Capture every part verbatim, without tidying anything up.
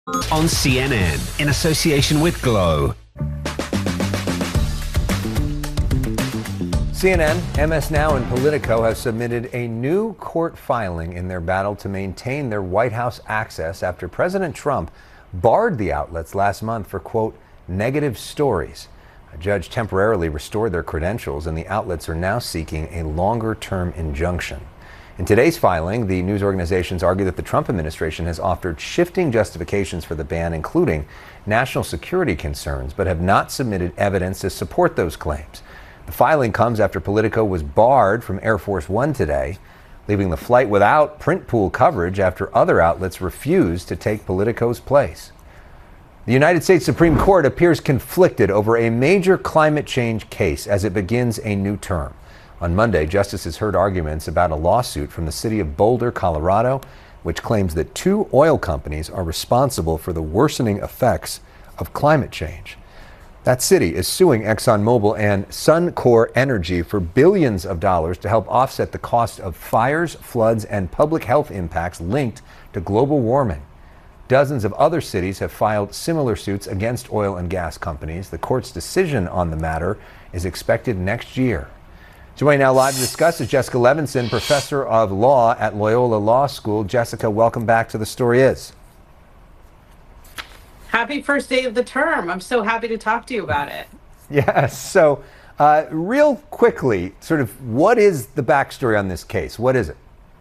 On C N N, in association with Glow. C N N, M S Now, and Politico have submitted a new court filing in their battle to maintain their White House access after President Trump barred the outlets last month for, quote, negative stories. A judge temporarily restored their credentials, and the outlets are now seeking a longer-term injunction. In today's filing, the news organizations argue that the Trump administration has offered shifting justifications for the ban, including national security concerns, but have not submitted evidence to support those claims. The filing comes after Politico was barred from Air Force One today, leaving the flight without print pool coverage after other outlets refused to take Politico's place. The United States Supreme Court appears conflicted over a major climate change case as it begins a new term. On Monday, justices heard arguments about a lawsuit from the city of Boulder, Colorado, which claims that two oil companies are responsible for the worsening effects of climate change. That city is suing ExxonMobil and Suncor Energy for billions of dollars to help offset the cost of fires, floods, and public health impacts linked to global warming. Dozens of other cities have filed similar suits against oil and gas companies. The court's decision on the matter is expected next year. Joining now live to discuss is Jessica Levinson, professor of law at Loyola Law School. Jessica, welcome back to The Story Is. Happy first day of the term. I'm so happy to talk to you about it. Yes. So uh, real quickly, sort of what is the backstory on this case? What is it?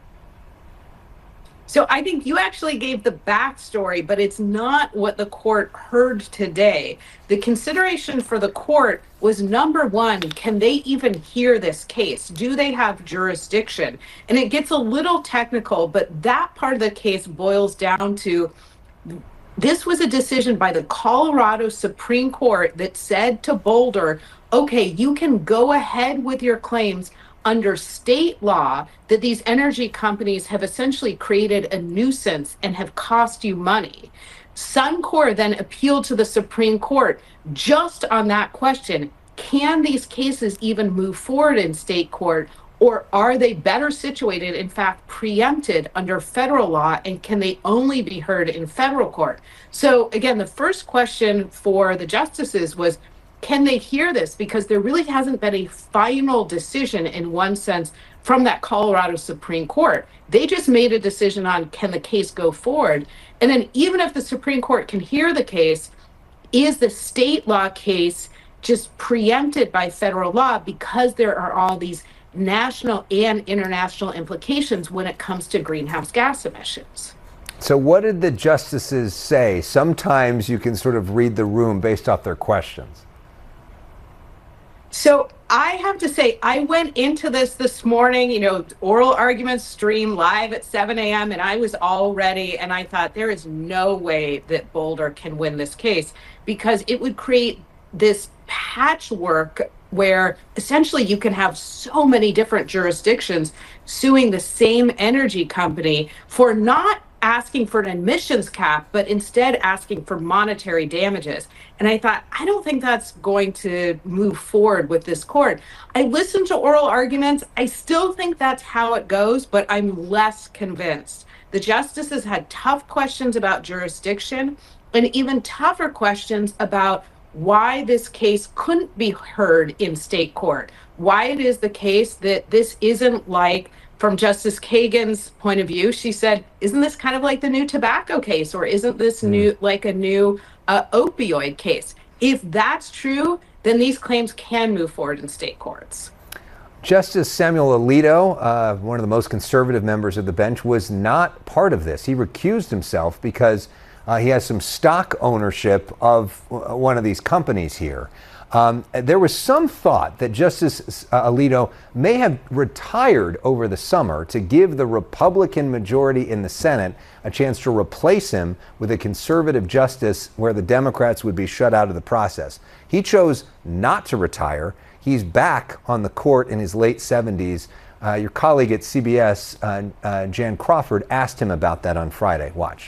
So I think you actually gave the backstory, but it's not what the court heard today. The consideration for the court was, number one, can they even hear this case? Do they have jurisdiction? And it gets a little technical, but that part of the case boils down to this was a decision by the Colorado Supreme Court that said to Boulder, okay, you can go ahead with your claims under state law that these energy companies have essentially created a nuisance and have cost you money. Suncor then appealed to the Supreme Court just on that question. Can these cases even move forward in state court? Or are they better situated, in fact, preempted under federal law, and can they only be heard in federal court? So again, the first question for the justices was, can they hear this? Because there really hasn't been a final decision in one sense from that Colorado Supreme Court. They just made a decision on, can the case go forward? And then even if the Supreme Court can hear the case, is the state law case just preempted by federal law because there are all these national and international implications when it comes to greenhouse gas emissions? So what did the justices say? Sometimes you can sort of read the room based off their questions. So I have to say, I went into this this morning, you know, oral arguments stream live at seven a.m. and I was all ready, and I thought there is no way that Boulder can win this case because it would create this patchwork where essentially you can have so many different jurisdictions suing the same energy company for not asking for an emissions cap, but instead asking for monetary damages. And I thought, I don't think that's going to move forward with this court. I listened to oral arguments. I still think that's how it goes, but I'm less convinced. The justices had tough questions about jurisdiction and even tougher questions about why this case couldn't be heard in state court, why it is the case that this isn't like, from Justice Kagan's point of view, she said, isn't this kind of like the new tobacco case, or isn't this mm. new like a new uh, opioid case? If that's true, then these claims can move forward in state courts. Justice Samuel Alito, uh, one of the most conservative members of the bench, was not part of this. He recused himself because Uh, he has some stock ownership of one of these companies here. Um, there was some thought that Justice Alito may have retired over the summer to give the Republican majority in the Senate a chance to replace him with a conservative justice where the Democrats would be shut out of the process. He chose not to retire. He's back on the court in his late seventies. Uh, your colleague at C B S, uh, uh, Jan Crawford, asked him about that on Friday. Watch.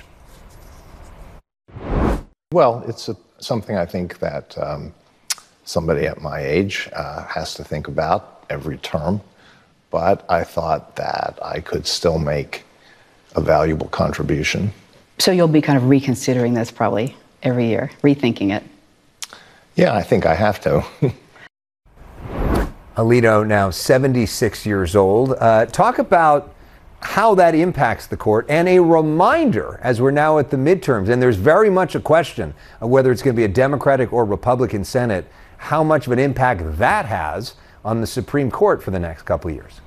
Well, it's a, something I think that um, somebody at my age uh, has to think about every term. But I thought that I could still make a valuable contribution So you'll be kind of reconsidering this probably every year, rethinking it. Yeah, I think I have to. Alito, now seventy-six years old. Uh, talk about how that impacts the court, and a reminder, as we're now at the midterms, and there's very much a question of whether it's going to be a Democratic or Republican Senate, how much of an impact that has on the Supreme Court for the next couple of years.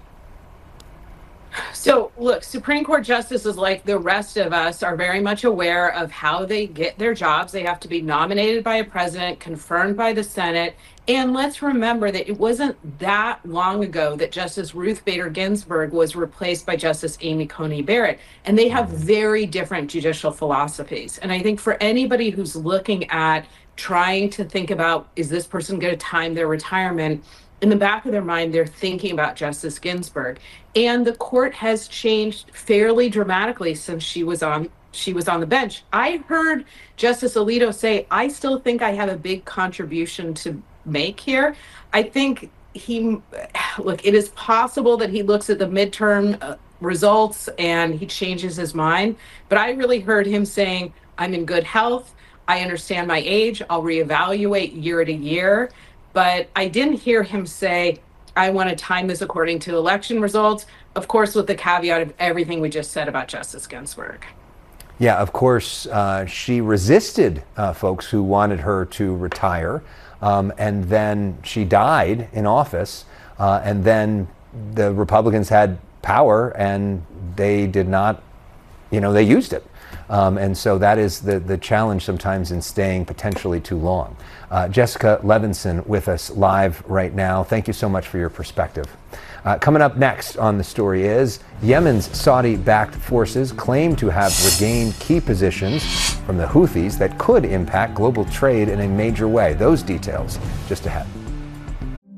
So, look, Supreme Court justices, like the rest of us, are very much aware of how they get their jobs. They have to be nominated by a president, confirmed by the Senate. And let's remember that it wasn't that long ago that Justice Ruth Bader Ginsburg was replaced by Justice Amy Coney Barrett. And they have very different judicial philosophies. And I think for anybody who's looking at trying to think about, is this person going to time their retirement? In the back of their mind, they're thinking about Justice Ginsburg. And the court has changed fairly dramatically since she was on she was on the bench. I heard Justice Alito say, I still think I have a big contribution to make here. I think he, look, it is possible that he looks at the midterm uh, results and he changes his mind. But I really heard him saying, I'm in good health. I understand my age. I'll reevaluate year to year. But I didn't hear him say, I want to time this according to election results, of course, with the caveat of everything we just said about Justice Ginsburg. Yeah, of course, uh, she resisted uh, folks who wanted her to retire, um, and then she died in office, uh, and then the Republicans had power, and they did not, you know, they used it. Um, and so that is the, the challenge sometimes in staying potentially too long. Uh, Jessica Levinson with us live right now. Thank you so much for your perspective. Uh, coming up next on The Story is Yemen's Saudi-backed forces claim to have regained key positions from the Houthis that could impact global trade in a major way. Those details just ahead.